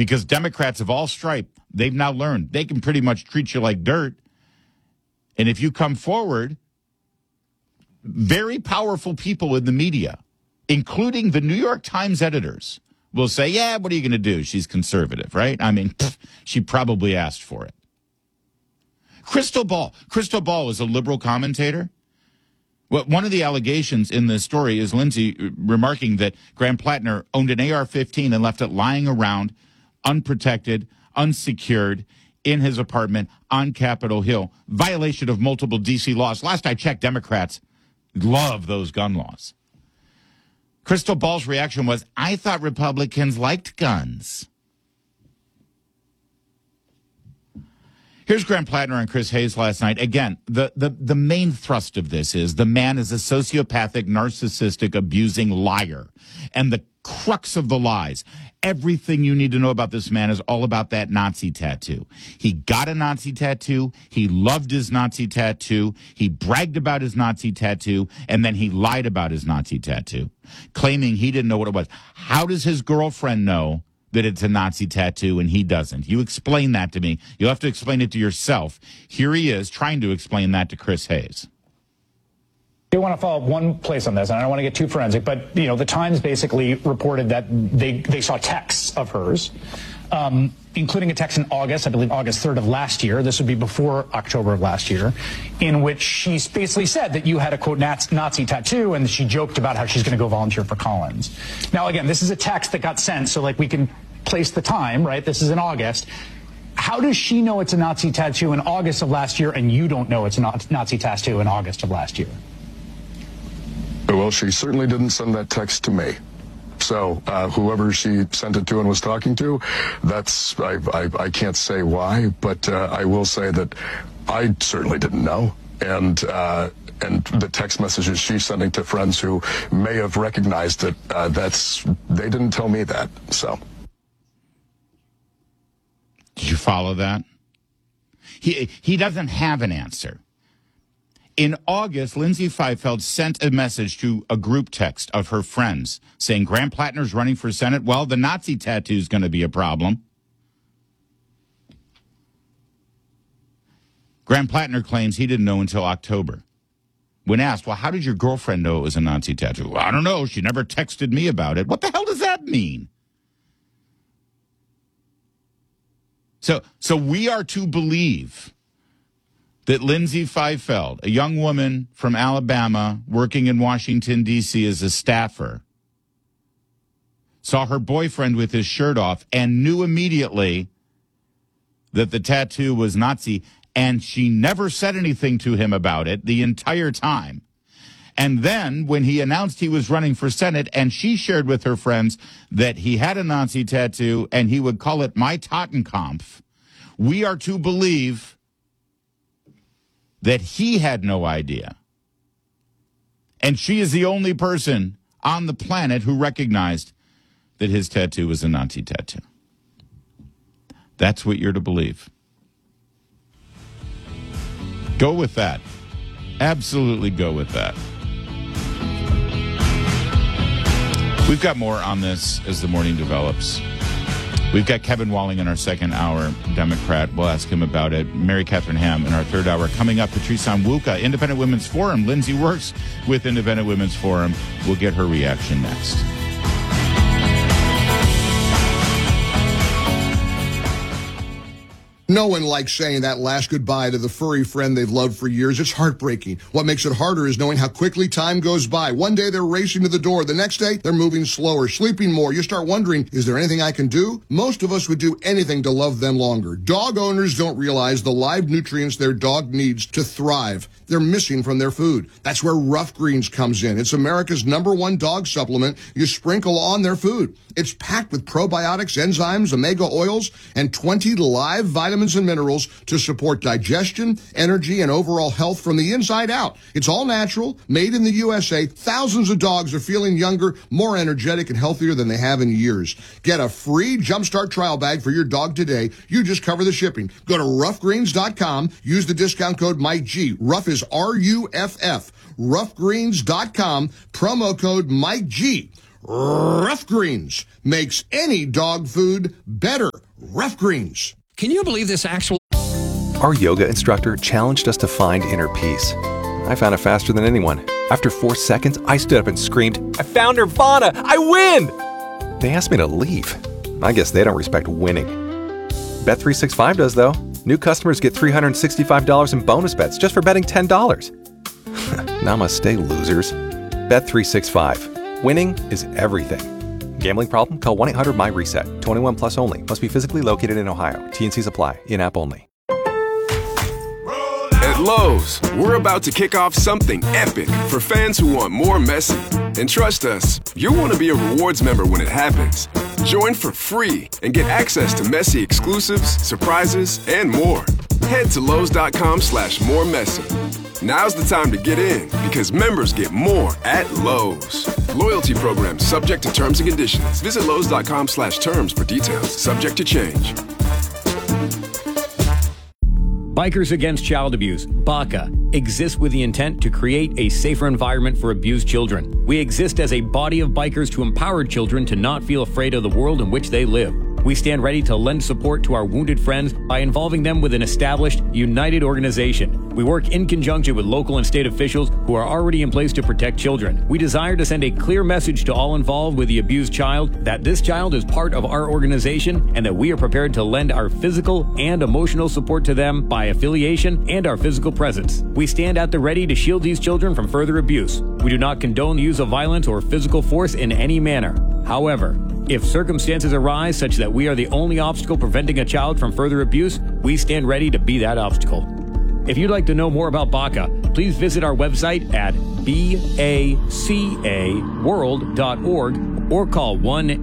because Democrats of all stripe, they've now learned they can pretty much treat you like dirt. And if you come forward, very powerful people in the media, including the New York Times editors, will say, yeah, what are you going to do? She's conservative, right? I mean, she probably asked for it. Crystal Ball. Crystal Ball is a liberal commentator. Well, one of the allegations in this story is Lindsay remarking that Graham Plattner owned an AR-15 and left it lying around, unprotected, unsecured, in his apartment on Capitol Hill. Violation of multiple D.C. laws. Last I checked, Democrats love those gun laws. Crystal Ball's reaction was, I thought Republicans liked guns. Here's Graham Plattner and Chris Hayes last night. Again, the main thrust of this is the man is a sociopathic, narcissistic, abusing liar. And the crux of the lies, everything you need to know about this man is all about that Nazi tattoo. He got a Nazi tattoo. He loved his Nazi tattoo. He bragged about his Nazi tattoo. And then he lied about his Nazi tattoo, claiming he didn't know what it was. How does his girlfriend know that it's a Nazi tattoo and he doesn't? You explain that to me. You'll have to explain it to yourself. Here he is trying to explain that to Chris Hayes. I want to follow up one place on this, and I don't want to get too forensic, but, the Times basically reported that they saw texts of hers, including a text in August, I believe August 3rd of last year. This would be before October of last year, in which she basically said that you had a, quote, Nazi tattoo, and she joked about how she's going to go volunteer for Collins. Now, again, this is a text that got sent, so, we can place the time, right? This is in August. How does she know it's a Nazi tattoo in August of last year, and you don't know it's a Nazi tattoo in August of last year? Well, she certainly didn't send that text to me. So whoever she sent it to and was talking to, I can't say why, but I will say that I certainly didn't know. And the text messages she's sending to friends who may have recognized it, they didn't tell me that. So. Did you follow that? He doesn't have an answer. In August, Lindsay Feifeld sent a message to a group text of her friends saying Graham Plattner's running for Senate. Well, the Nazi tattoo is going to be a problem. Graham Plattner claims he didn't know until October. When asked, well, how did your girlfriend know it was a Nazi tattoo? Well, I don't know. She never texted me about it. What the hell does that mean? So we are to believe that Lindsay Feifeld, a young woman from Alabama working in Washington, D.C. as a staffer, saw her boyfriend with his shirt off and knew immediately that the tattoo was Nazi, and she never said anything to him about it the entire time. And then when he announced he was running for Senate and she shared with her friends that he had a Nazi tattoo and he would call it My Totenkampf, we are to believe that he had no idea. And she is the only person on the planet who recognized that his tattoo was a Nazi tattoo. That's what you're to believe. Go with that. Absolutely go with that. We've got more on this as the morning develops. We've got Kevin Walling in our second hour, Democrat. We'll ask him about it. Mary Catherine Ham in our third hour. Coming up, Patrice Onwuka, Independent Women's Forum. Lindsay works with Independent Women's Forum. We'll get her reaction next. No one likes saying that last goodbye to the furry friend they've loved for years. It's heartbreaking. What makes it harder is knowing how quickly time goes by. One day they're racing to the door. The next day they're moving slower, sleeping more. You start wondering, is there anything I can do? Most of us would do anything to love them longer. Dog owners don't realize the live nutrients their dog needs to thrive. They're missing from their food. That's where Rough Greens comes in. It's America's #1 dog supplement you sprinkle on their food. It's packed with probiotics, enzymes, omega oils, and 20 live vitamins and minerals to support digestion, energy, and overall health from the inside out. It's all natural, made in the USA. Thousands of dogs are feeling younger, more energetic, and healthier than they have in years. Get a free Jumpstart trial bag for your dog today. You just cover the shipping. Go to roughgreens.com. Use the discount code MikeG. Rough is RUFF. Roughgreens.com. Promo code MikeG. Rough Greens makes any dog food better. Rough Greens. Can you believe this actual... Our yoga instructor challenged us to find inner peace. I found it faster than anyone. After 4 seconds, I stood up and screamed, "I found Nirvana! I win!" They asked me to leave. I guess they don't respect winning. Bet365 does, though. New customers get $365 in bonus bets just for betting $10. Namaste, losers. Bet365. Winning is everything. Gambling problem? Call 1-800-MY-RESET. 21 plus only. Must be physically located in Ohio. T&Cs apply. In-app only. At Lowe's, we're about to kick off something epic for fans who want more Messi. And trust us, you'll want to be a rewards member when it happens. Join for free and get access to Messi exclusives, surprises, and more. Head to Lowe's.com/moremessi. Now's the time to get in because members get more at Lowe's. Loyalty program subject to terms and conditions. Visit Lowe's.com/terms for details. Subject to change. Bikers Against Child Abuse, BACA, exists with the intent to create a safer environment for abused children. We exist as a body of bikers to empower children to not feel afraid of the world in which they live. We stand ready to lend support to our wounded friends by involving them with an established, united organization. We work in conjunction with local and state officials who are already in place to protect children. We desire to send a clear message to all involved with the abused child that this child is part of our organization and that we are prepared to lend our physical and emotional support to them by affiliation and our physical presence. We stand at the ready to shield these children from further abuse. We do not condone the use of violence or physical force in any manner. However, if circumstances arise such that we are the only obstacle preventing a child from further abuse, we stand ready to be that obstacle. If you'd like to know more about BACA, please visit our website at bacaworld.org or call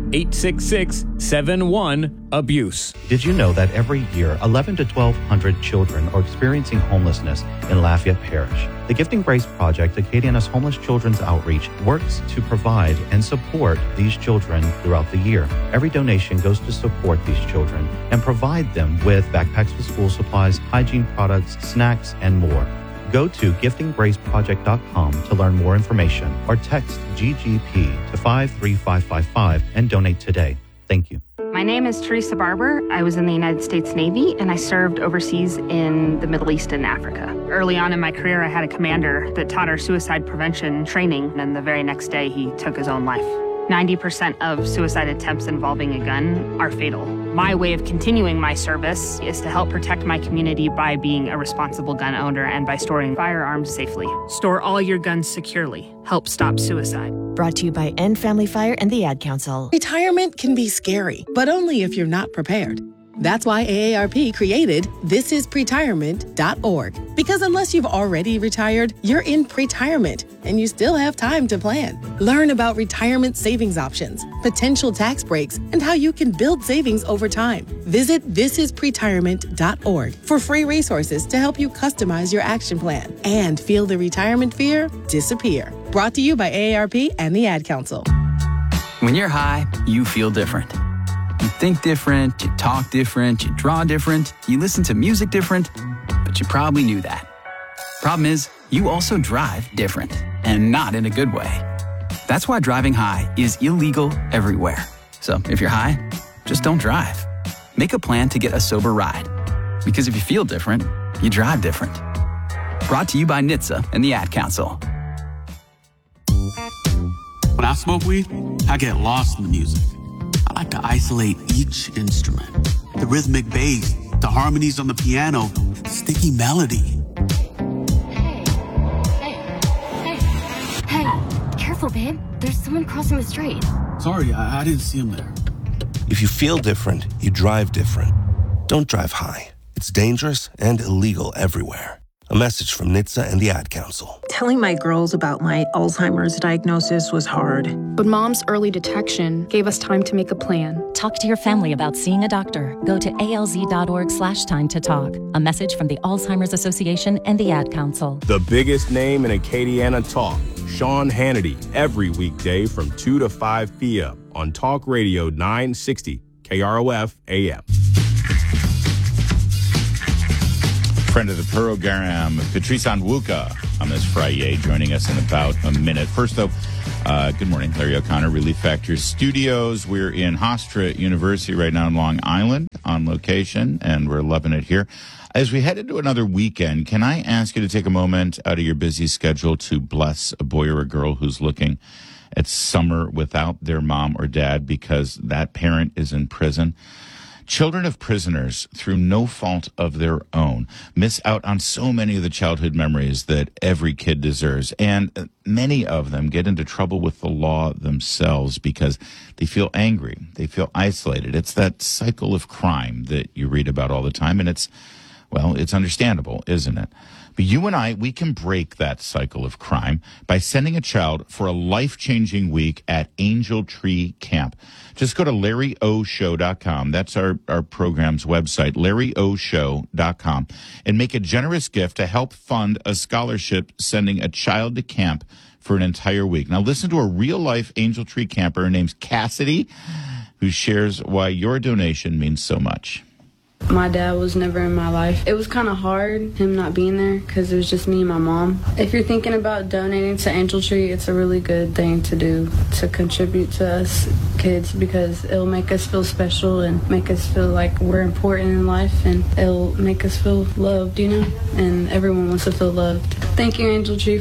1-866-71-ABUSE. Did you know that every year 1,100 to 1,200 children are experiencing homelessness in Lafayette Parish? The Gifting Grace Project, Acadiana's homeless children's outreach, works to provide and support these children throughout the year. Every donation goes to support these children and provide them with backpacks with school supplies, hygiene products, snacks, and more. Go to giftinggraceproject.com to learn more information or text GGP to 53555 and donate today. Thank you. My name is Teresa Barber. I was in the United States Navy and I served overseas in the Middle East and Africa. Early on in my career, I had a commander that taught our suicide prevention training, and the very next day he took his own life. 90% of suicide attempts involving a gun are fatal. My way of continuing my service is to help protect my community by being a responsible gun owner and by storing firearms safely. Store all your guns securely. Help stop suicide. Brought to you by End Family Fire and the Ad Council. Retirement can be scary, but only if you're not prepared. That's why AARP created thisispretirement.org. Because unless you've already retired, you're in pretirement and you still have time to plan. Learn about retirement savings options, potential tax breaks, and how you can build savings over time. Visit thisispretirement.org for free resources to help you customize your action plan and feel the retirement fear disappear. Brought to you by AARP and the Ad Council. When you're high, you feel different. You think different, you talk different, you draw different, you listen to music different, but you probably knew that. Problem is, you also drive different, and not in a good way. That's why driving high is illegal everywhere. So if you're high, just don't drive. Make a plan to get a sober ride. Because if you feel different, you drive different. Brought to you by NHTSA and the Ad Council. When I smoke weed, I get lost in the music. I like to isolate each instrument. The rhythmic bass, the harmonies on the piano, the sticky melody. Hey, careful, babe. There's someone crossing the street. Sorry, I didn't see him there. If you feel different, you drive different. Don't drive high. It's dangerous and illegal everywhere. A message from NHTSA and the Ad Council. Telling my girls about my Alzheimer's diagnosis was hard. But Mom's early detection gave us time to make a plan. Talk to your family about seeing a doctor. Go to alz.org/time to talk. A message from the Alzheimer's Association and the Ad Council. The biggest name in Acadiana talk, Sean Hannity, every weekday from 2 to 5 p.m. on Talk Radio 960 KROF AM. Friend of the program, Patrice Onwuka on this Friday, joining us in about a minute. First, though, Good morning, Larry O'Connor, Relief Factor Studios. We're in Hofstra University right now in Long Island on location, and we're loving it here. As we head into another weekend, can I ask you to take a moment out of your busy schedule to bless a boy or a girl who's looking at summer without their mom or dad because that parent is in prison? Children of prisoners, through no fault of their own, miss out on so many of the childhood memories that every kid deserves. And many of them get into trouble with the law themselves because they feel angry. They feel isolated. It's that cycle of crime that you read about all the time. And it's understandable, isn't it? But you and I, we can break that cycle of crime by sending a child for a life-changing week at Angel Tree Camp. Just go to LarryOShow.com. That's our program's website, LarryOShow.com, and make a generous gift to help fund a scholarship sending a child to camp for an entire week. Now, listen to a real-life Angel Tree camper. Her name's Cassidy, who shares why your donation means so much. My dad was never in my life. It was kind of hard, him not being there, because it was just me and my mom. If you're thinking about donating to Angel Tree, it's a really good thing to do, to contribute to us kids, because it'll make us feel special and make us feel like we're important in life, and it'll make us feel loved, and everyone wants to feel loved. Thank you, Angel Tree.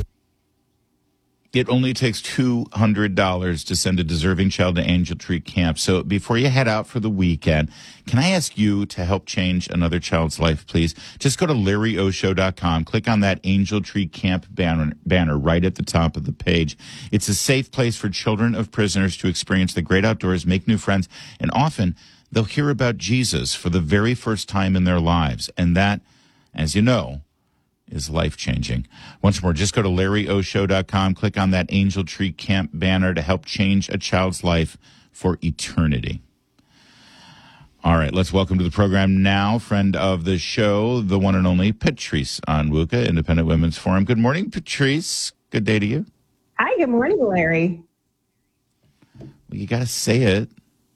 It only takes $200 to send a deserving child to Angel Tree Camp. So before you head out for the weekend, can I ask you to help change another child's life, please? Just go to LarryOShow.com. Click on that Angel Tree Camp banner right at the top of the page. It's a safe place for children of prisoners to experience the great outdoors, make new friends, and often they'll hear about Jesus for the very first time in their lives. And that, as you know, is life-changing. Once more, just go to LarryOShow.com, click on that Angel Tree Camp banner to help change a child's life for eternity. All right, let's welcome to the program now, friend of the show, the one and only Patrice Onwuka, Independent Women's Forum. Good morning, Patrice. Good day to you. Hi, good morning, Larry. Well, you got to say it.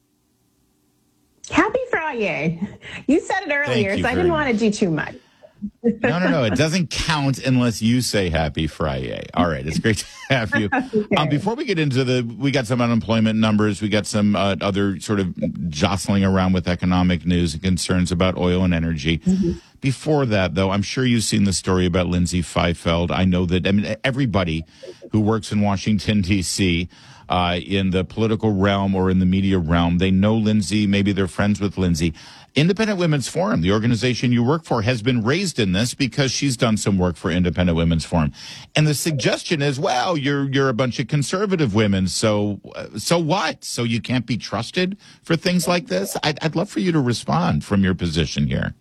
Happy Friday. You said it earlier, so I didn't want to do too much. No. It doesn't count unless you say happy Friday. All right. It's great to have you. Okay. Before we get into we got some unemployment numbers. We got some other sort of jostling around with economic news and concerns about oil and energy. Mm-hmm. Before that, though, I'm sure you've seen the story about Lindsay Fifield. I know that, everybody who works in Washington, D.C., in the political realm or in the media realm, they know Lindsay. Maybe they're friends with Lindsay. Independent Women's Forum, the organization you work for, has been raised in this because she's done some work for Independent Women's Forum. And the suggestion is, well, you're a bunch of conservative women, so what? So you can't be trusted for things like this? I'd love for you to respond from your position here.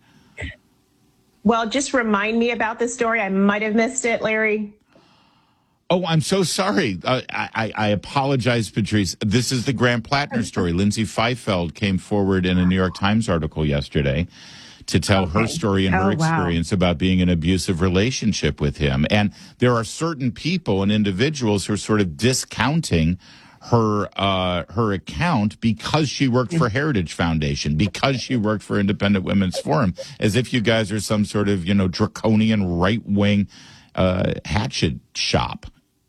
Well, just remind me about this story. I might have missed it, Larry. Oh, I'm so sorry. I apologize, Patrice. This is the Grant Plattner story. Lindsay Fifield came forward in a New York Times article yesterday to tell her story and her experience about being in an abusive relationship with him. And there are certain people and individuals who are sort of discounting her account because she worked for Heritage Foundation, because she worked for Independent Women's Forum, as if you guys are some sort of, draconian right-wing hatchet shop.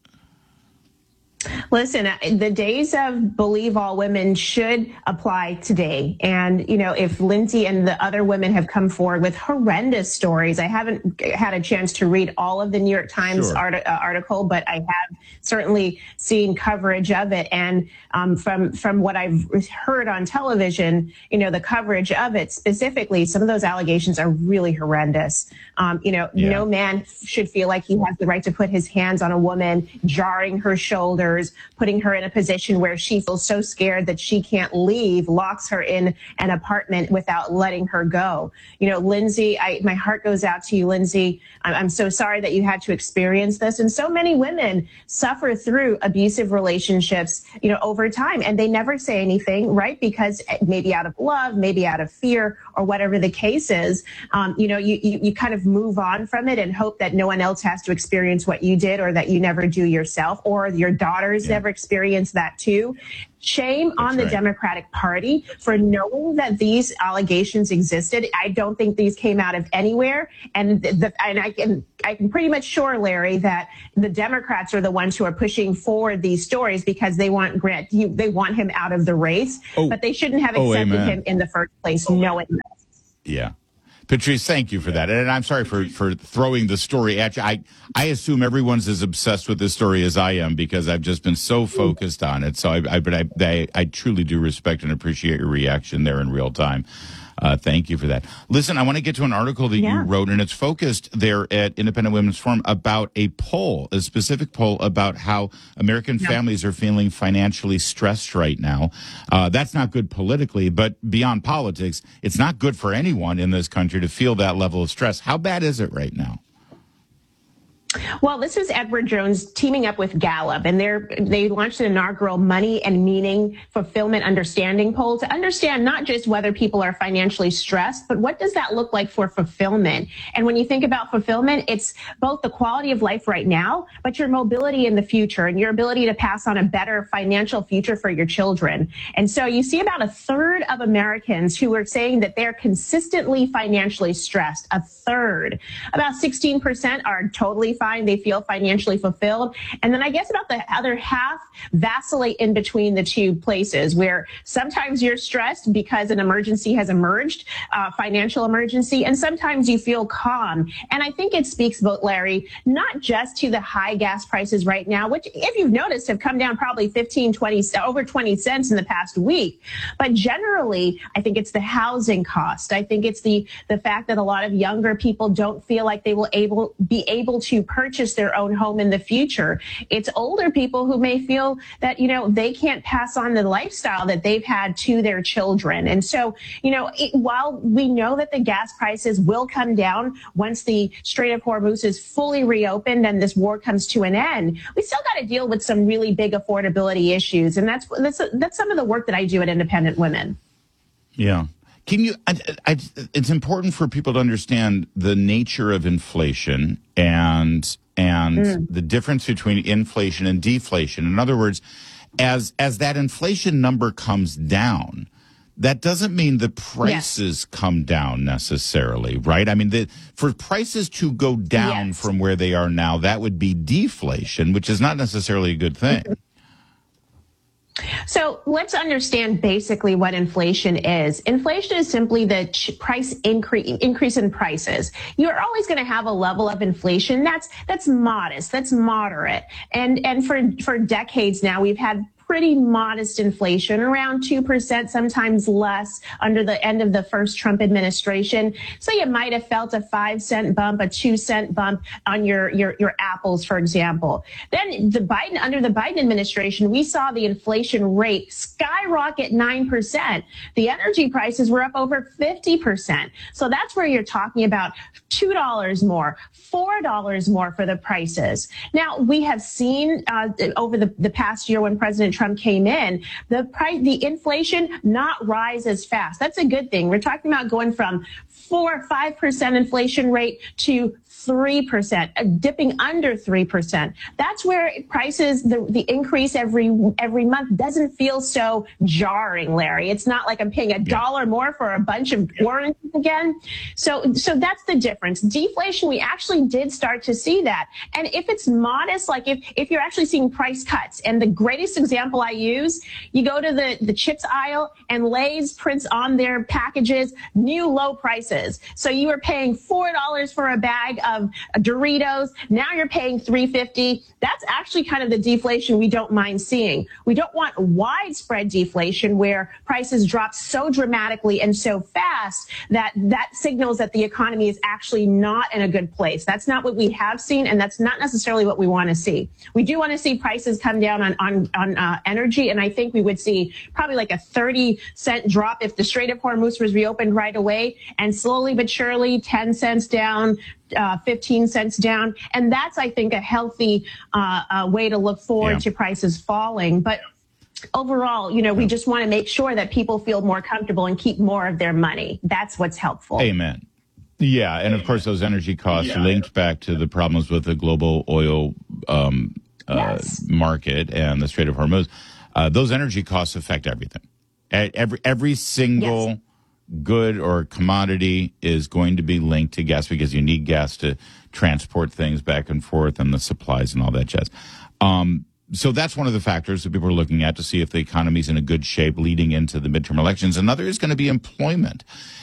Listen, the days of believe all women should apply today. And, if Lindsay and the other women have come forward with horrendous stories, I haven't had a chance to read all of the New York Times article, but I have certainly seen coverage of it. And from what I've heard on television, the coverage of it specifically, some of those allegations are really horrendous. No man should feel like he has the right to put his hands on a woman, jarring her shoulders, putting her in a position where she feels so scared that she can't leave, locks her in an apartment without letting her go. Lindsay, my heart goes out to you, Lindsay. I'm so sorry that you had to experience this. And so many women suffer through abusive relationships, over time, and they never say anything, right? Because maybe out of love, maybe out of fear, or whatever the case is, you kind of move on from it and hope that no one else has to experience what you did, or that you never do yourself, or your daughter daughters never experienced that too. Shame on the Democratic Party for knowing that these allegations existed. I don't think these came out of anywhere. And I can pretty much sure, Larry, that the Democrats are the ones who are pushing forward these stories because they want they want him out of the race. But they shouldn't have accepted him in the first place, knowing this. Yeah. Patrice, thank you for that. And I'm sorry for throwing the story at you. I assume everyone's as obsessed with this story as I am because I've just been so focused on it. So I truly do respect and appreciate your reaction there in real time. Thank you for that. Listen, I want to get to an article that you wrote, and it's focused there at Independent Women's Forum about a specific poll about how American families are feeling financially stressed right now. That's not good politically, but beyond politics, it's not good for anyone in this country to feel that level of stress. How bad is it right now? Well, this is Edward Jones teaming up with Gallup, and they launched an inaugural Money and Meaning Fulfillment Understanding poll to understand not just whether people are financially stressed, but what does that look like for fulfillment? And when you think about fulfillment, it's both the quality of life right now, but your mobility in the future and your ability to pass on a better financial future for your children. And so you see about a third of Americans who are saying that they're consistently financially stressed. A third. About 16% are totally fine. They feel financially fulfilled. And then I guess about the other half vacillate in between the two places where sometimes you're stressed because an emergency has emerged, financial emergency, and sometimes you feel calm. And I think it speaks about, Larry, not just to the high gas prices right now, which if you've noticed have come down probably 15, 20, over 20 cents in the past week. But generally, I think it's the housing cost. I think it's the fact that a lot of younger people don't feel like they will be able to purchase their own home in the future. It's older people who may feel that, they can't pass on the lifestyle that they've had to their children. And so, while we know that the gas prices will come down once the Strait of Hormuz is fully reopened and this war comes to an end, we still got to deal with some really big affordability issues. And that's some of the work that I do at Independent Women. Yeah. Can you? It's important for people to understand the nature of inflation and the difference between inflation and deflation. In other words, as that inflation number comes down, that doesn't mean the prices come down necessarily, right? I mean, for prices to go down from where they are now, that would be deflation, which is not necessarily a good thing. So let's understand basically what inflation is. Inflation is simply the price increase in prices. You're always going to have a level of inflation that's modest, that's moderate. And for decades now, we've had pretty modest inflation, around 2%, sometimes less under the end of the first Trump administration. So you might have felt a 5-cent bump, a 2-cent bump on your apples, for example. Then under the Biden administration, we saw the inflation rate skyrocket 9%. The energy prices were up over 50%. So that's where you're talking about $2 more, $4 more for the prices. Now, we have seen over the past year when President Trump came in, the inflation not rise as fast. That's a good thing. We're talking about going from 4 or 5% inflation rate to 3%, dipping under 3%. That's where prices, the increase every month doesn't feel so jarring, Larry. It's not like I'm paying $1 more for a bunch of warranties again. So that's the difference. Deflation, we actually did start to see that. And if it's modest, like if you're actually seeing price cuts, and the greatest example I use, you go to the chips aisle and Lay's prints on their packages new low prices. So you were paying $4 for a bag of Doritos. Now you're paying $3.50. That's actually kind of the deflation we don't mind seeing. We don't want widespread deflation where prices drop so dramatically and so fast that signals that the economy is actually not in a good place. That's not what we have seen, and that's not necessarily what we want to see. We do want to see prices come down on energy, and I think we would see probably like a 30-cent drop if the Strait of Hormuz was reopened right away, and slowly but surely 10 cents down, 15 cents down. And that's, I think, a healthy way to look forward to prices falling. But overall, we just want to make sure that people feel more comfortable and keep more of their money. That's what's helpful. Amen. Yeah. And of course, those energy costs linked back to the problems with the global oil market and the Strait of Hormuz, those energy costs affect everything. Every single good or commodity is going to be linked to gas because you need gas to transport things back and forth and the supplies and all that jazz. So that's one of the factors that people are looking at to see if the economy is in a good shape leading into the midterm elections. Another is going to be employment.